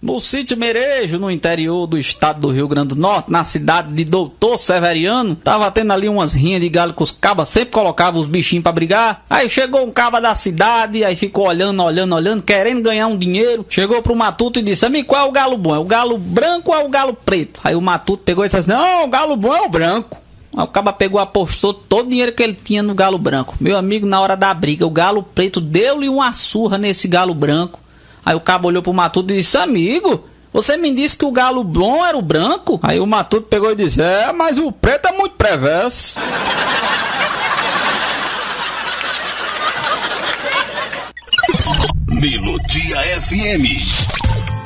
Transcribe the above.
No sítio Merejo, no interior do estado do Rio Grande do Norte, na cidade de Doutor Severiano, tava tendo ali umas rinhas de galo que os cabas sempre colocavam os bichinhos pra brigar. Aí chegou um caba da cidade, aí ficou olhando, querendo ganhar um dinheiro. Chegou pro Matuto e disse: amigo, qual é o galo bom? É o galo branco ou é o galo preto? Aí o Matuto pegou e disse: não, o galo bom é o branco. Aí o caba pegou, apostou todo o dinheiro que ele tinha no galo branco. Meu amigo, na hora da briga, o galo preto deu-lhe uma surra nesse galo branco. Aí o cabo olhou pro Matuto e disse: amigo, você me disse que o galo bom era o branco? Aí o Matuto pegou e disse: mas o preto é muito perverso. Melodia FM.